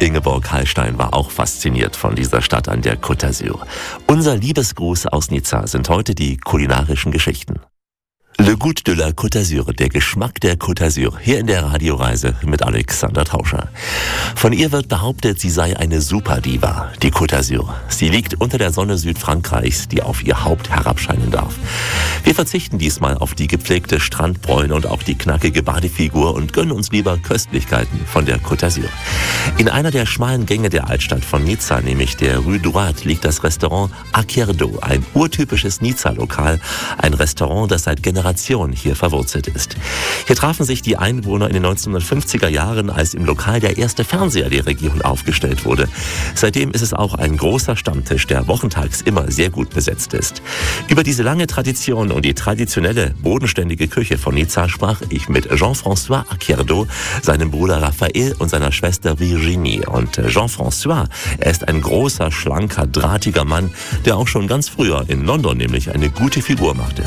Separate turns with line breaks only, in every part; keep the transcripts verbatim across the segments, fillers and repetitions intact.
Ingeborg Hallstein war auch fasziniert von dieser Stadt an der Côte d'Azur. Unser Liebesgruß aus Nizza sind heute die kulinarischen Geschichten. Le Goût de la Côte d'Azur, der Geschmack der Côte d'Azur, hier in der Radioreise mit Alexander Tauscher. Von ihr wird behauptet, sie sei eine Superdiva, die Côte d'Azur. Sie liegt unter der Sonne Südfrankreichs, die auf ihr Haupt herabscheinen darf. Wir verzichten diesmal auf die gepflegte Strandbräune und auch die knackige Badefigur und gönnen uns lieber Köstlichkeiten von der Côte d'Azur. In einer der schmalen Gänge der Altstadt von Nizza, nämlich der Rue Droite, liegt das Restaurant Acquerdo, ein urtypisches Nizza-Lokal, ein Restaurant, das seit Generationen hier verwurzelt ist. Hier trafen sich die Einwohner in den neunzehnhundertfünfziger Jahren, als im Lokal der erste Fernseher der Region aufgestellt wurde. Seitdem ist es auch ein großer Stammtisch, der wochentags immer sehr gut besetzt ist. Über diese lange Tradition und die traditionelle, bodenständige Küche von Nizza sprach ich mit Jean-François Acquerdo, seinem Bruder Raphael und seiner Schwester Virginie. Und Jean-François, er ist ein großer, schlanker, drahtiger Mann, der auch schon ganz früher in London nämlich eine gute Figur machte.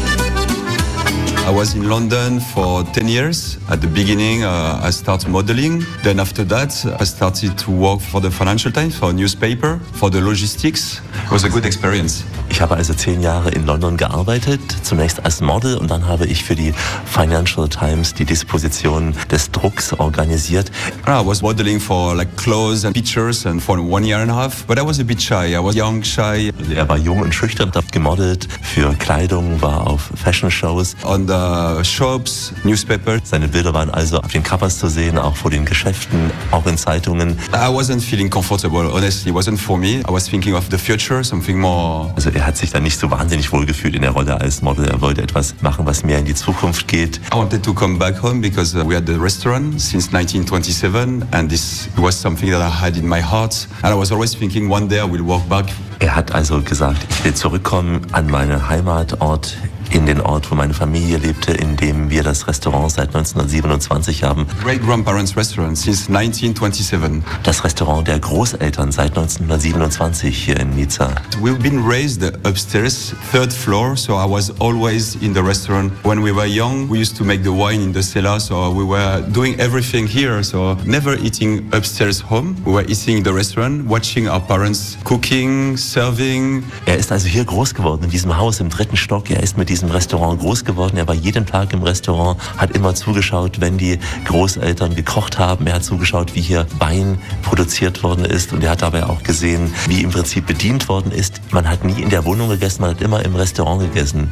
I was in London for ten years. At the beginning, uh, I started modeling. Then after that, I started to work for the Financial Times, for a newspaper, for the logistics. It was a good experience.
Ich habe also zehn Jahre in London gearbeitet, zunächst als Model und dann habe ich für die Financial Times die Disposition des Drucks organisiert.
I was modeling for like clothes and pictures and for one year and a half, but I was a bit shy. I was young, shy.
Also er war jung und schüchtern, hat gemodelt für Kleidung, war auf Fashion Shows.
On the shops, newspapers.
Seine Bilder waren also auf den Covers zu sehen, auch vor den Geschäften, auch in Zeitungen.
I wasn't feeling comfortable, honestly. It wasn't for me. I was thinking of the future, something more.
Also er hat sich dann nicht so wahnsinnig wohl gefühlt in der Rolle als Model. Er wollte etwas machen, was mehr in die Zukunft geht.
I wanted to come back home because we had the restaurant since nineteen twenty-seven and this was something that I had in my heart. And I was always thinking one day I will walk back.
Er hat also gesagt, ich will zurückkommen an meinen Heimatort, in den Ort, wo meine Familie lebte, in dem wir das Restaurant seit neunzehnhundertsiebenundzwanzig haben.
Great Grandparents Restaurant since nineteen twenty-seven.
Das Restaurant der Großeltern seit neunzehnhundertsiebenundzwanzig hier in Nizza.
We've been raised upstairs, third floor, so I was always in the restaurant. When we were young, we used to make the wine in the cellar, so we were doing everything here, so never eating upstairs home. We were eating in the restaurant, watching our parents cooking, serving.
Er ist also hier groß geworden, in diesem Haus im dritten Stock. Er ist mit diesem Restaurant groß geworden. Er war jeden Tag im Restaurant, hat immer zugeschaut, wenn die Großeltern gekocht haben. Er hat zugeschaut, wie hier Wein produziert worden ist und er hat dabei auch gesehen, wie im Prinzip bedient worden ist. Man hat nie in der Wohnung gegessen, man hat immer im Restaurant gegessen.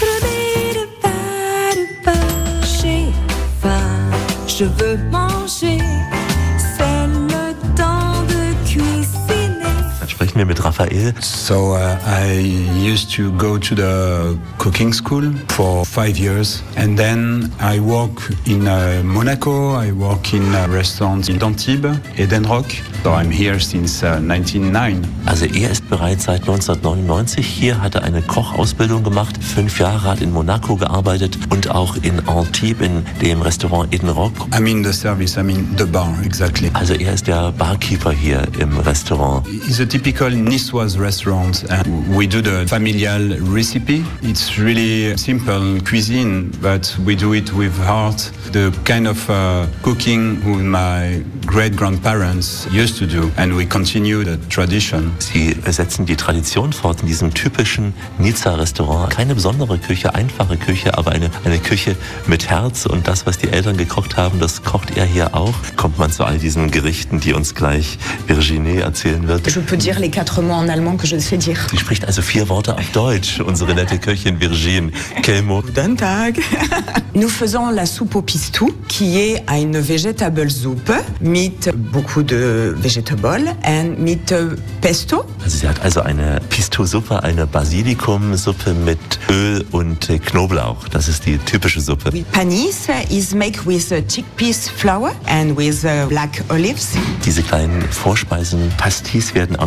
Je veux manger. Sprechen wir mit Raphael.
So uh, I used to go to the cooking school for five years and then I work in uh, Monaco, I work in uh, restaurants in Antibes, Edenrock. So I'm here since uh, nineteen oh nine.
Also er ist bereits seit neunzehnhundertneunundneunzig hier, hat er eine Kochausbildung gemacht, fünf Jahre hat in Monaco gearbeitet und auch in Antibes in dem Restaurant Edenrock.
I mean the service, I mean the bar, exactly.
Also er ist der Barkeeper hier im Restaurant.
It's a typical Niçoise restaurant and we do the familial recipe. It's really simple cuisine, but we do it with heart. The kind of uh, cooking who my great-grandparents used to do and we continue the tradition.
Sie setzen die Tradition fort in diesem typischen Nizza-Restaurant. Keine besondere Küche, einfache Küche, aber eine, eine Küche mit Herz und das, was die Eltern gekocht haben, das kocht er hier auch. Kommt man zu all diesen Gerichten, die uns gleich Virginie erzählen wird.
Je peux dire les quatre mots en allemand que je sais dire.
Sie spricht also vier Worte auf Deutsch, unsere nette Köchin Virginie. Quel mot?
Guten Tag. Nous faisons la soupe au pistou, qui est une vegetable soup mit beaucoup de vegetables and mit pesto.
Also sie hat also eine Pesto-Suppe, eine Basilikumsuppe mit Öl und Knoblauch. Das ist die typische Suppe.
Panis is made with chickpeas flour and with black olives.
Diese kleinen Vorspeisen, Pastis, werden aus schwarzen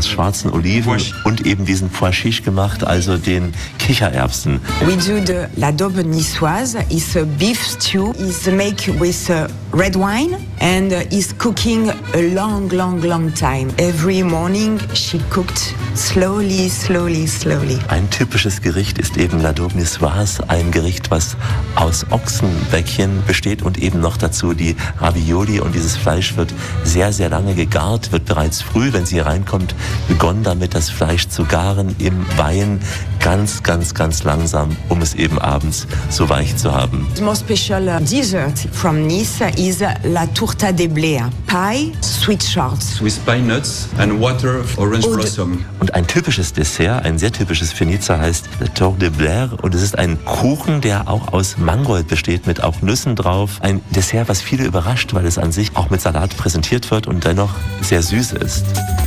Erbsen, Oliven
Pois.
und eben diesen Pois chiche gemacht, also den Kichererbsen.
We do the l'adobe niçoise. It's a beef stew. It's made with uh, red wine and uh, is cooking a long, long, long time. Every morning she cooked slowly, slowly, slowly.
Ein typisches Gericht ist eben l'adobe niçoise, ein Gericht, was aus Ochsenbäckchen besteht und eben noch dazu die Ravioli. Und dieses Fleisch wird sehr, sehr lange gegart, wird bereits früh, wenn sie hier reinkommt, begonnen damit, das Fleisch zu garen im Wein, ganz, ganz, ganz langsam, um es eben abends so weich zu haben.
The most special uh, dessert from Nice is uh, la tourta de blé, pie, sweet shorts.
With pine nuts and water of orange
Und-
blossom.
Und ein typisches Dessert, ein sehr typisches für Nizza, heißt Le Tour de Blair. Und es ist ein Kuchen, der auch aus Mangold besteht, mit auch Nüssen drauf. Ein Dessert, was viele überrascht, weil es an sich auch mit Salat präsentiert wird und dennoch sehr süß ist.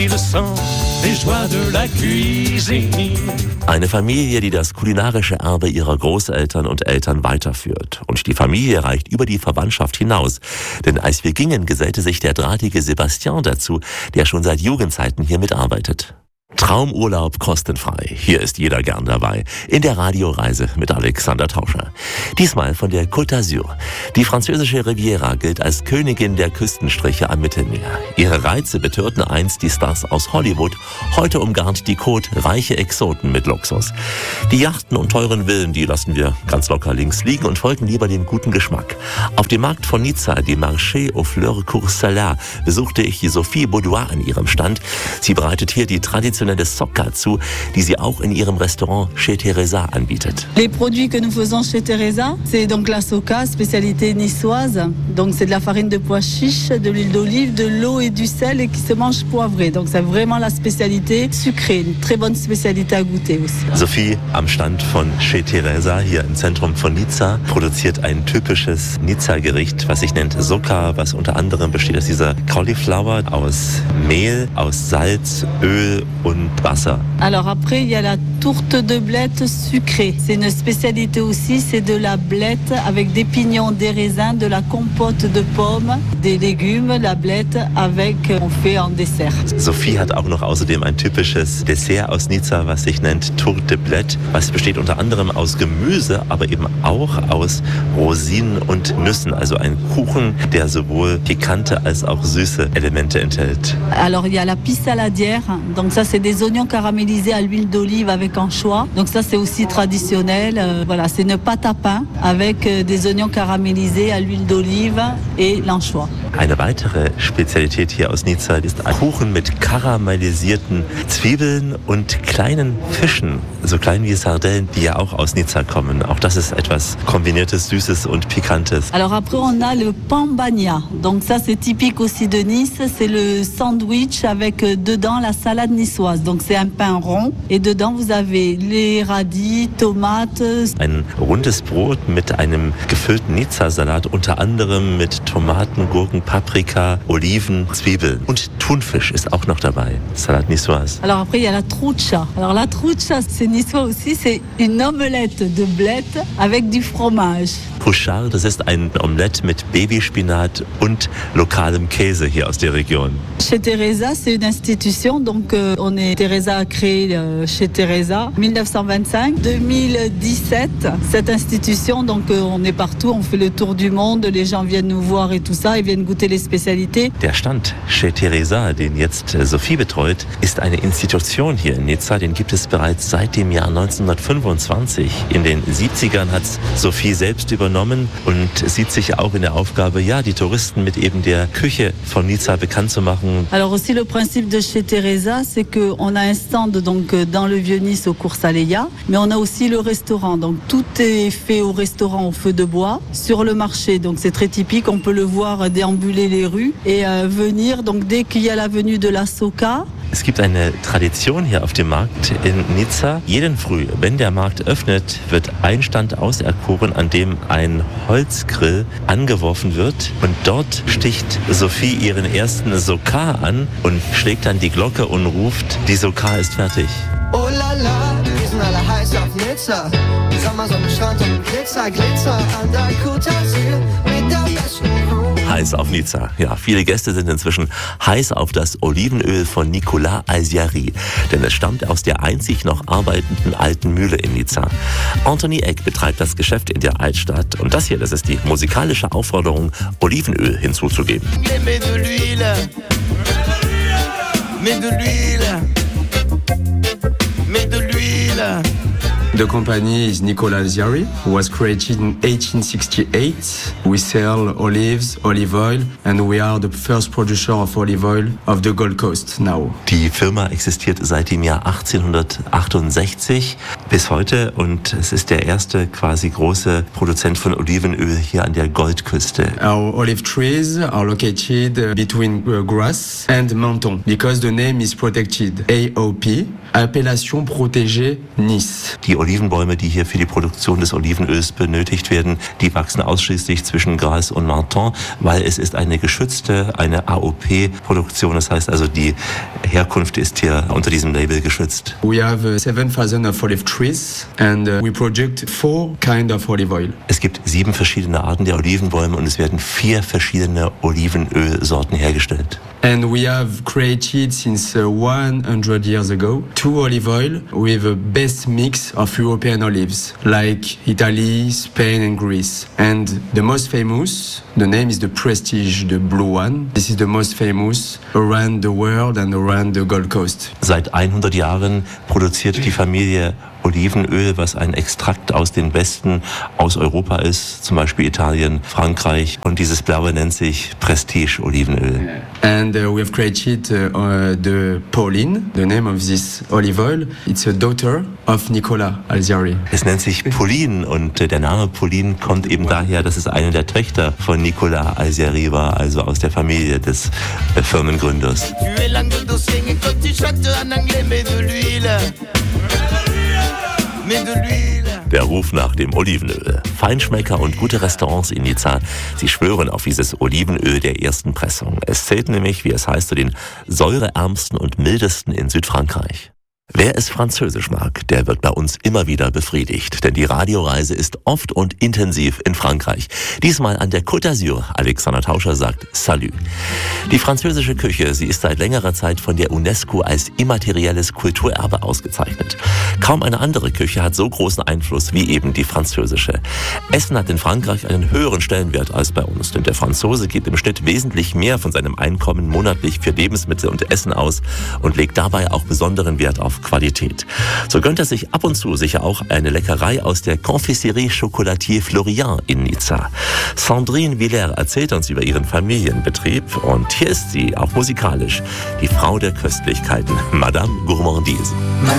Eine Familie, die das kulinarische Erbe ihrer Großeltern und Eltern weiterführt. Und die Familie reicht über die Verwandtschaft hinaus. Denn als wir gingen, gesellte sich der drahtige Sebastian dazu, der schon seit Jugendzeiten hier mitarbeitet. Traumurlaub kostenfrei. Hier ist jeder gern dabei. In der Radioreise mit Alexander Tauscher. Diesmal von der Côte d'Azur. Die französische Riviera gilt als Königin der Küstenstriche am Mittelmeer. Ihre Reize betörten einst die Stars aus Hollywood. Heute umgarnt die Côte reiche Exoten mit Luxus. Die Yachten und teuren Villen, die lassen wir ganz locker links liegen und folgen lieber dem guten Geschmack. Auf dem Markt von Nizza, dem Marché aux Fleurs Coursalat, besuchte ich Sophie Baudoin an ihrem Stand. Sie bereitet hier die traditionelle Socca zu, die sie auch in ihrem Restaurant Chez Teresa anbietet.
Les produits que nous faisons chez Teresa, c'est donc la Socca, spécialité niçoise. Donc c'est de la farine de pois chiche, de l'huile d'olive, de l'eau et du sel et qui se mange poivré. Donc c'est vraiment la spécialité sucrée, une très bonne spécialité à goûter aussi.
Sophie am Stand von Chez Teresa hier im Zentrum von Nizza produziert ein typisches Nizza-Gericht, was sich nennt Socca, was unter anderem besteht aus dieser Cauliflower, aus Mehl, aus Salz, Öl und Wasser.
Alors après, il y a la tourte de blette sucrée. C'est une spécialité aussi, c'est de la blette avec des pignons, des raisins, de la compote de pommes, des légumes, la blette avec, on fait en dessert.
Sophie hat auch noch außerdem ein typisches Dessert aus Nizza, was sich nennt Tour de Blette, was besteht unter anderem aus Gemüse, aber eben auch aus Rosinen und Nüssen. Also ein Kuchen, der sowohl pikante als auch süße Elemente enthält.
Alors il y a la pisse saladière, donc ça c'est des oignons caramélisés à l'huile d'olive avec anchois. Donc ça c'est aussi traditionnel. Euh, voilà, c'est une pâte à pain avec euh, des oignons caramélisés à l'huile d'olive et l'anchois.
Eine weitere Spezialität hier aus Nizza ist ein Kuchen mit karamellisierten Zwiebeln und kleinen Fischen, so klein wie Sardellen, die ja auch aus Nizza kommen. Auch das ist etwas Kombiniertes, Süßes und Pikantes.
Alors après on a le pambagna. Donc ça c'est typique aussi de Nice. C'est le sandwich avec euh, dedans la salade niçoise. Donc c'est un pain rond et dedans vous avez les radis, tomates.
Ein rundes Brot mit einem gefüllten Nizza-Salat, unter anderem mit Tomaten, Gurken, Paprika, Oliven, Zwiebeln und Thunfisch ist auch noch dabei. Salat niçoise.
Alors après il y a la trucha. Alors la trucha c'est niçois aussi, c'est une omelette de blette avec du fromage.
Pouchard, das ist ein Omelett mit Babyspinat und lokalem Käse hier aus der Region.
Chez Teresa, c'est une institution, donc euh, on est Teresa a créé euh, chez Teresa dix-neuf cent vingt-cinq. deux mille dix-sept, cette institution, donc euh, on est partout, on fait le tour du monde, les gens viennent nous voir et tout ça, ils viennent goûter les spécialités.
Der Stand Chez Teresa, den jetzt Sophie betreut, ist eine Institution hier in Nizza. Den gibt es bereits seit dem Jahr neunzehnhundertfünfundzwanzig. In den siebzigern hat Sophie selbst übernommen und sieht sich auch in der Aufgabe, ja, die Touristen mit eben der Küche von Nizza bekannt zu machen.
Alors aussi le principe de chez Teresa, c'est qu'on a un stand donc dans le Vieux-Nice au Cours-Saléa, mais on a aussi le restaurant. Donc tout est fait au restaurant au feu de bois sur le marché. Donc c'est très typique, on peut le voir déambuler les rues et euh, venir. Donc dès qu'il y a la venue de la Socca.
Es gibt eine Tradition hier auf dem Markt in Nizza. Jeden Früh, wenn der Markt öffnet, wird ein Stand auserkoren, an dem ein Holzgrill angeworfen wird. Und dort sticht Sophie ihren ersten Socca an und schlägt dann die Glocke und ruft, die Socca ist fertig.
Oh la la, wir sind alle heiß auf Nizza. Sommersonne, Strand und Glitzer, Glitzer an der Côte d'Azur mit der besten Crew.
Heiß auf Nizza. Ja, viele Gäste sind inzwischen heiß auf das Olivenöl von Nicolas Alziary, denn es stammt aus der einzig noch arbeitenden alten Mühle in Nizza. Anthony Eck betreibt das Geschäft in der Altstadt und das hier, das ist die musikalische Aufforderung, Olivenöl hinzuzugeben.
Mets de l'huile, mets de l'huile, mets de l'huile.
The company is Nicolas Alziary, was created in eighteen sixty-eight. We sell olives, olive oil, and we are the first producer of olive oil of the Gold Coast now.
Die Firma existiert seit dem Jahr achtzehnhundertachtundsechzig bis heute und es ist der erste quasi große Produzent von Olivenöl hier an der Goldküste.
Our olive trees are located between Grasse and Menton because the name is protected. A O P, Appellation protégée Nice.
Die Olivenbäume, die hier für die Produktion des Olivenöls benötigt werden, die wachsen ausschließlich zwischen Grasse und Menton, weil es ist eine geschützte, eine A O P-Produktion. Das heißt also, die Herkunft ist hier unter diesem Label geschützt.
We have seven thousand of olive trees and we produce four kind of olive oil.
Es gibt sieben verschiedene Arten der Olivenbäume und es werden vier verschiedene Olivenölsorten hergestellt.
And we have created since one hundred years ago two olive oil with the best mix of European olives, like Italy, Spain and Greece. And the most famous, the name is the Prestige, the blue one. This is the most famous around the world and around the Gold Coast.
Seit hundert Jahren produziert die Familie Olivenöl, was ein Extrakt aus den Besten aus Europa ist, zum Beispiel Italien, Frankreich. Und dieses Blaue nennt sich Prestige-Olivenöl.
And uh, we have created uh, the Pauline, the name of this olive oil. It's a daughter of Nicolas Alziary.
Es nennt sich Pauline und der Name Pauline kommt eben daher, dass es eine der Töchter von Nicolas Alziary war, also aus der Familie des äh, Firmengründers. Der Ruf nach dem Olivenöl. Feinschmecker und gute Restaurants in Nizza, sie schwören auf dieses Olivenöl der ersten Pressung. Es zählt nämlich, wie es heißt, zu den säureärmsten und mildesten in Südfrankreich. Wer es französisch mag, der wird bei uns immer wieder befriedigt, denn die Radioreise ist oft und intensiv in Frankreich. Diesmal an der Côte d'Azur. Alexander Tauscher sagt Salut. Die französische Küche, sie ist seit längerer Zeit von der UNESCO als immaterielles Kulturerbe ausgezeichnet. Kaum eine andere Küche hat so großen Einfluss wie eben die französische. Essen hat in Frankreich einen höheren Stellenwert als bei uns, denn der Franzose gibt im Schnitt wesentlich mehr von seinem Einkommen monatlich für Lebensmittel und Essen aus und legt dabei auch besonderen Wert auf Qualität. So gönnt er sich ab und zu sicher auch eine Leckerei aus der Confiserie Chocolatier Florian in Nizza. Sandrine Villers erzählt uns über ihren Familienbetrieb und hier ist sie, auch musikalisch, die Frau der Köstlichkeiten, Madame Gourmandise.